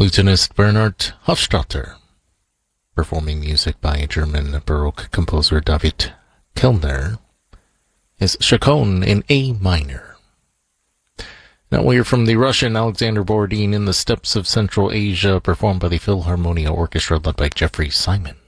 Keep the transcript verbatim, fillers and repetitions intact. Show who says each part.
Speaker 1: Lutenist Bernhard Hofstadter, performing music by German Baroque composer David Kellner, is Chaconne in A minor. Now we are from the Russian Alexander Borodin in the Steppes of Central Asia, performed by the Philharmonia Orchestra led by Jeffrey Simon.